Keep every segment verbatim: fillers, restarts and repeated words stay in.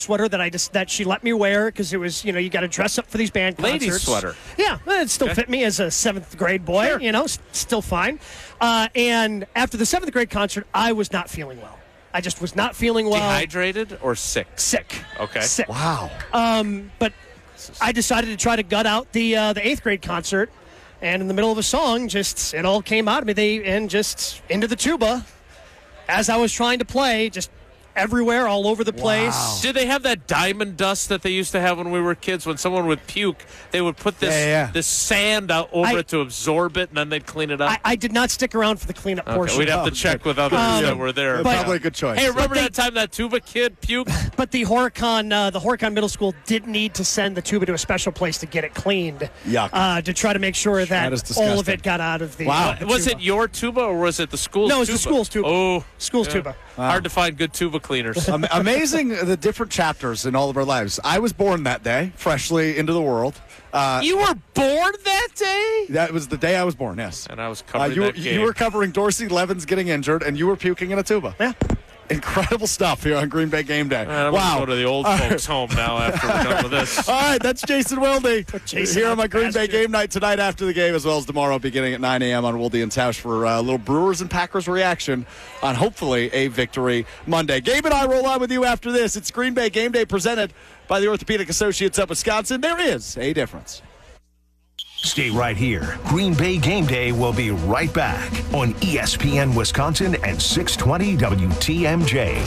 sweater that I just that she let me wear because it was, you know, you got to dress up for these band concerts. Lady sweater. Yeah, it still okay. fit me as a seventh grade boy, sure. you know, still fine. Uh, and after the seventh grade concert, I was not feeling well. I just was not feeling well. Dehydrated or sick? Sick. Okay. Sick. Wow. Um, but I decided to try to gut out the uh, the eighth grade concert, and in the middle of a song, just it all came out of me. They and just into the tuba, as I was trying to play, just everywhere, all over the place. Wow. Did they have that diamond dust that they used to have when we were kids? When someone would puke, they would put this yeah, yeah. this sand out over I, it to absorb it, and then they'd clean it up. I, I did not stick around for the cleanup okay, portion. We'd have Oh, to check with others um, that were there. But, probably a good choice. Hey, remember they, that time that tuba kid puked? But the Horicon, uh, the Horicon Middle School did need to send the tuba to a special place to get it cleaned. Yuck. Uh, to try to make sure that, that is disgusting. all of it got out of the. Wow. Uh, the Was tuba. it your tuba or was it the school's No, it was tuba? the school's tuba. Oh, School's yeah. tuba. Wow. Hard to find good tuba cleaners. Am- amazing the different chapters in all of our lives. I was born that day, freshly into the world. Uh, You were born that day? that was the day I was born, yes. And I was Uh, covering you, were, that game. you were covering Dorsey Levens getting injured, and you were puking in a tuba. Yeah. Incredible stuff here on Green Bay Game Day. All right, I'm wow. going to go to the old All folks' home now after we're done with this. All right, that's Jason Wilde Jason here out on my the Green Bay pasture. Game Night tonight after the game, as well as tomorrow beginning at nine a.m. on Wilde and Tausch for uh, a little Brewers and Packers reaction on hopefully a victory Monday. Gabe and I roll on with you after this. It's Green Bay Game Day presented by the Orthopedic Associates of Wisconsin. There is a difference. Stay right here. Green Bay Game Day will be right back on E S P N Wisconsin and six twenty W T M J.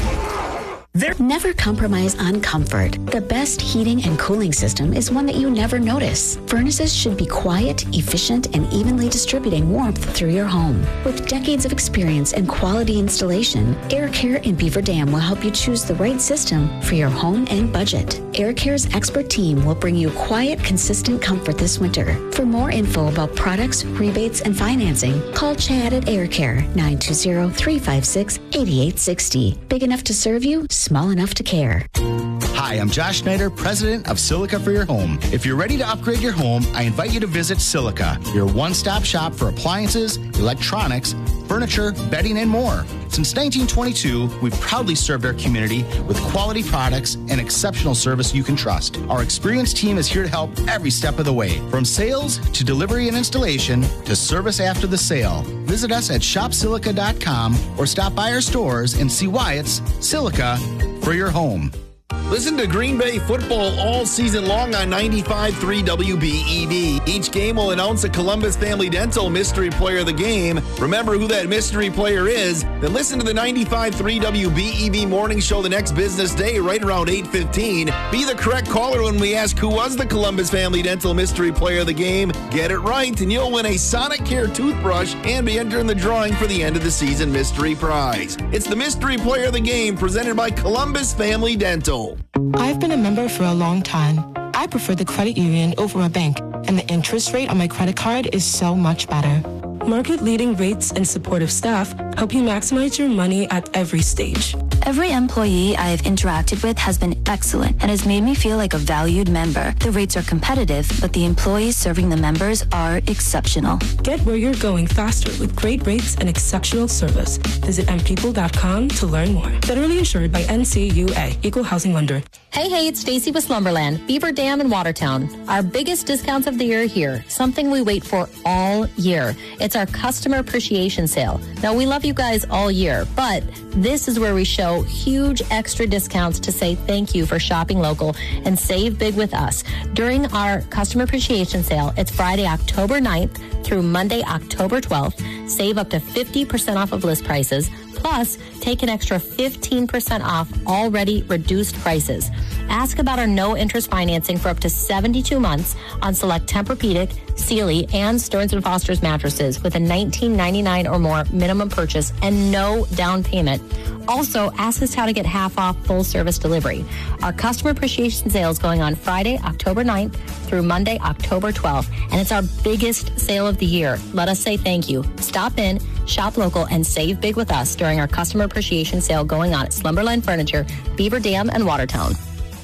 Never compromise on comfort. The best heating and cooling system is one that you never notice. Furnaces should be quiet, efficient, and evenly distributing warmth through your home. With decades of experience and quality installation, Air Care in Beaver Dam will help you choose the right system for your home and budget. Air Care's expert team will bring you quiet, consistent comfort this winter. For more info about products, rebates, and financing, call Chad at Air Care, nine two zero, three five six, eight eight six zero. Big enough to serve you, small enough to care. Hi, I'm Josh Schneider, president of Silica for Your Home. If you're ready to upgrade your home, I invite you to visit Silica, your one-stop shop for appliances, electronics, furniture, bedding, and more. Since nineteen twenty-two, we've proudly served our community with quality products and exceptional service you can trust. Our experienced team is here to help every step of the way, from sales to delivery and installation to service after the sale. Visit us at shop silica dot com or stop by our stores and see why it's Silica for your home. Listen to Green Bay football all season long on ninety-five point three W B E D. Each game will announce a Columbus Family Dental mystery player of the game. Remember who that mystery player is? Then listen to the ninety-five point three W B E D morning show the next business day right around eight fifteen. Be the correct caller when we ask who was the Columbus Family Dental mystery player of the game. Get it right and you'll win a Sonicare toothbrush and be entered in the drawing for the end of the season mystery prize. It's the mystery player of the game presented by Columbus Family Dental. I've been a member for a long time. I prefer the credit union over a bank, and the interest rate on my credit card is so much better. Market-leading rates and supportive staff help you maximize your money at every stage. Every employee I have interacted with has been excellent and has made me feel like a valued member. The rates are competitive, but the employees serving the members are exceptional. Get where you're going faster with great rates and exceptional service. Visit m people dot com to learn more. Federally insured by N C U A, Equal Housing Lender. Hey, hey, it's Stacy with Slumberland, Beaver Dam and Watertown. Our biggest discounts of the year are here, something we wait for all year. It's our customer appreciation sale. Now, we love you guys all year, but this is where we show huge extra discounts to say thank you for shopping local and save big with us. During our customer appreciation sale, it's Friday, October ninth through Monday, October twelfth. Save up to fifty percent off of list prices. Plus, take an extra fifteen percent off already reduced prices. Ask about our no-interest financing for up to seventy-two months on select Tempur-Pedic, Sealy, and Stearns and Foster's mattresses with a nineteen ninety-nine or more minimum purchase and no down payment. Also, ask us how to get half off full service delivery. Our customer appreciation sale is going on Friday, October ninth through Monday, October twelfth, and it's our biggest sale of the year. Let us say thank you. Stop in, shop local, and save big with us during our customer appreciation sale going on at Slumberland Furniture, Beaver Dam, and Watertown.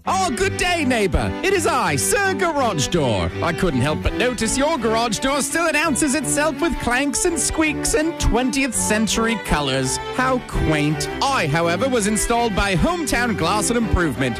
Oh, good day, neighbour. It is I, Sir Garage Door. I couldn't help but notice your garage door still announces itself with clanks and squeaks and twentieth century colours. How quaint. I, however, was installed by Hometown Glass and Improvement.